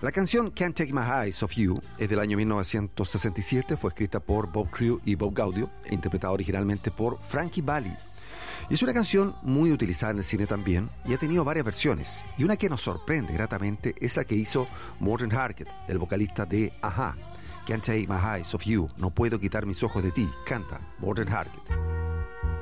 La canción Can't Take My Eyes Off You es del año 1967, fue escrita por Bob Creel y Bob Gaudio e interpretada originalmente por Frankie Valli. Y es una canción muy utilizada en el cine también y ha tenido varias versiones. Y una que nos sorprende gratamente es la que hizo Morten Harket, el vocalista de A-ha. Can't Take My Eyes Off You, no puedo quitar mis ojos de ti, canta Morten Harket.